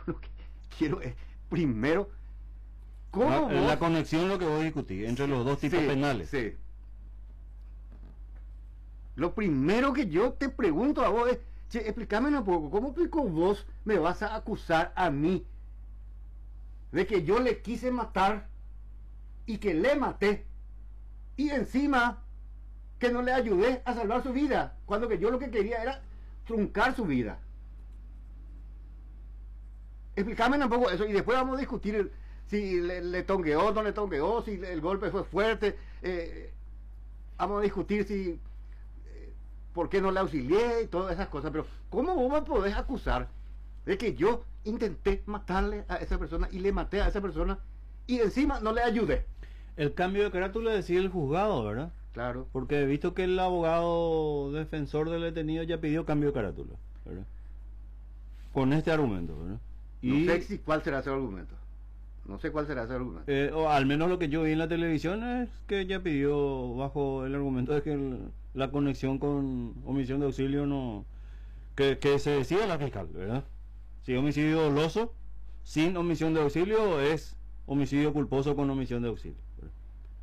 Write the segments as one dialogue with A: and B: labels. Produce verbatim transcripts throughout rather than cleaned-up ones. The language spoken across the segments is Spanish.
A: lo que quiero es, primero, ¿cómo
B: La,
A: vos?
B: la conexión, lo que vos discutís, entre los dos tipos
A: Sí,
B: penales.
A: sí. Lo primero que yo te pregunto a vos es, che, explícame un poco, ¿cómo explico vos me vas a acusar a mí de que yo le quise matar y que le maté y encima que no le ayudé a salvar su vida, cuando que yo lo que quería era truncar su vida? Explícame un poco eso y después vamos a discutir el, si le, le tongueó o no le tongueó, si el golpe fue fuerte, eh, vamos a discutir si eh, por qué no le auxilié y todas esas cosas. Pero ¿cómo vos me podés acusar de que yo intenté matarle a esa persona y le maté a esa persona y encima no le ayudé?
B: El cambio de carátula decide el juzgado, ¿verdad?
A: Claro.
B: Porque he visto que el abogado defensor del detenido ya pidió cambio de carátula, ¿verdad? Con este argumento, ¿verdad? Y,
A: no sé si cuál será ese argumento. No sé cuál será ese argumento.
B: Eh, o al menos lo que yo vi en la televisión es que ella pidió bajo el argumento de que el, la conexión con omisión de auxilio no... Que, que se decida la fiscal, ¿verdad? Si homicidio doloso sin omisión de auxilio es homicidio culposo con omisión de auxilio, ¿verdad?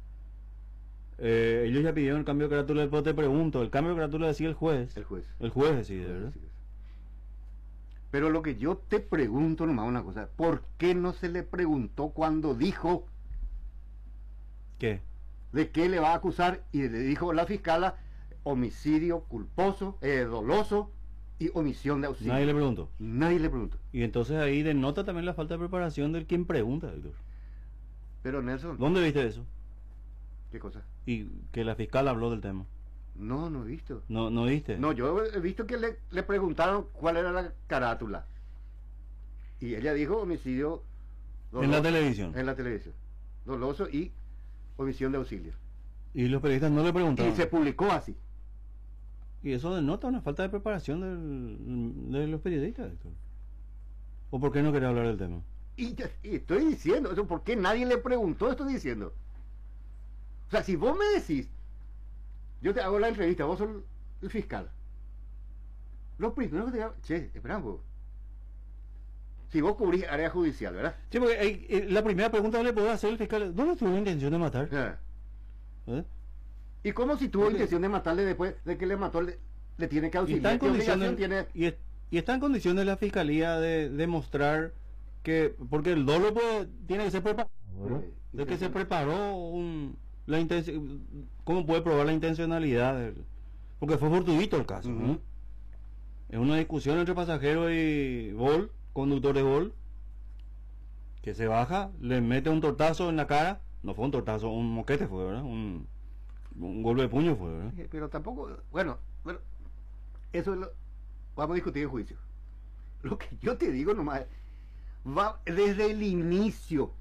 B: Eh, ellos ya pidieron el cambio de carátula, después te pregunto, ¿el cambio de carátula decide el juez?
A: El juez.
B: El juez decide, ¿verdad?
A: Pero lo que yo te pregunto nomás una cosa, ¿por qué no se le preguntó cuando dijo
B: ¿Qué?
A: de qué le va a acusar? Y le dijo la fiscala homicidio culposo, eh, doloso y omisión de auxilio.
B: Nadie le preguntó.
A: Nadie le preguntó.
B: Y entonces ahí denota también la falta de preparación del quien pregunta, Héctor.
A: Pero Nelson,
B: ¿Dónde viste eso?
A: ¿qué cosa?
B: Y que la fiscal habló del tema.
A: No, no he visto.
B: ¿No, no viste?
A: No, yo he visto que le, le preguntaron cuál era la carátula. Y ella dijo homicidio doloso,
B: En la televisión.
A: En la televisión. Doloso y omisión de auxilio.
B: Y los periodistas no le preguntaron.
A: Y se publicó así.
B: Y eso denota una falta de preparación del, de los periodistas, Héctor. ¿O por qué no quería hablar del tema?
A: Y, y estoy diciendo eso, ¿por qué nadie le preguntó? Estoy diciendo. O sea, si vos me decís, yo te hago la entrevista, vos sos el fiscal. Lo primero que te digo, che, espera un poco. Si vos cubrís área judicial, ¿verdad?
B: Sí, porque hay, eh, la primera pregunta que le puedo hacer al fiscal, ¿dónde tuvo intención de matar?
A: Eh.
B: ¿Eh?
A: ¿Y cómo si tuvo
B: Porque,
A: intención de matarle después de que le mató, le, le tiene que
B: y está
A: auxiliar?
B: en
A: ¿Qué obligación
B: condiciones,
A: tiene?
B: y, es- y está en condiciones la fiscalía de demostrar que, porque el dolo puede, tiene que ser preparado, ¿verdad?
A: Sí,
B: De que se
A: intención.
B: preparó un, la intención, ¿cómo puede probar la intencionalidad? del- porque fue fortuito el caso, ¿no?
A: Ujú.
B: Es una discusión entre pasajero y Bol, conductor de Bol, que se baja, le mete un tortazo en la cara, no fue un tortazo, un moquete fue, ¿verdad? Un, un golpe de puño fue, ¿verdad?
A: Eh, Pero tampoco, bueno, bueno, eso es lo, vamos a discutir en juicio. Lo que yo te digo nomás, va desde el inicio,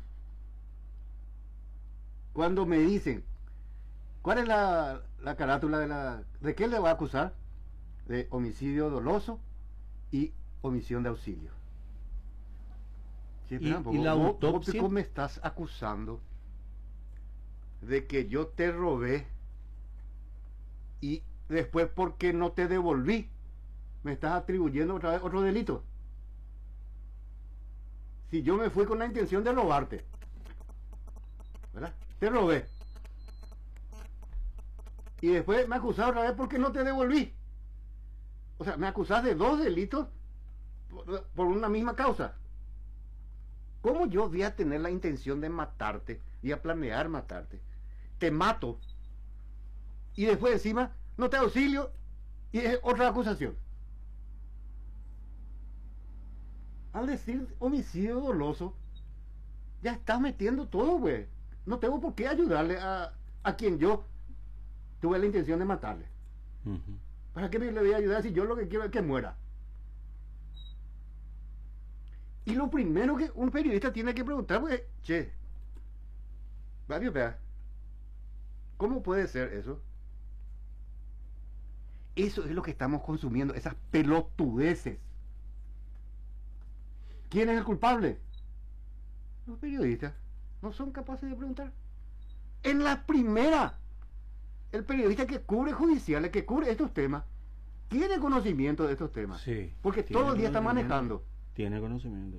A: cuando me dicen, ¿cuál es la, la carátula de la, de qué le va a acusar? De homicidio doloso y omisión de auxilio. Sí, espera
B: Y-
A: un poco,
B: y la
A: vos-
B: autopsia.
A: vos me estás acusando de que yo te robé y después porque no te devolví me estás atribuyendo otra vez otro delito. Si yo me fui con la intención de robarte, ¿verdad? Te robé y después me acusás otra vez porque no te devolví. O sea, me acusás de dos delitos por, por una misma causa. ¿Cómo yo voy a tener la intención de matarte y a planear matarte? Te mato y después encima no te auxilio y es otra acusación. Al decir homicidio doloso, ya estás metiendo todo, güey. No tengo por qué ayudarle a, a quien yo tuve la intención de matarle.
B: Ujú.
A: ¿Para qué le voy a ayudar si yo lo que quiero es que muera? Y lo primero que un periodista tiene que preguntar, pues, che, Fabio, vea, ¿cómo puede ser eso? Eso es lo que estamos consumiendo, esas pelotudeces. ¿Quién es el culpable? Los periodistas no son capaces de preguntar. En la primera, el periodista que cubre judiciales, que cubre estos temas, tiene conocimiento de estos temas.
B: Sí.
A: Porque
B: tiene
A: todo el día está
B: conocimiento.
A: manejando.
B: Tiene conocimiento.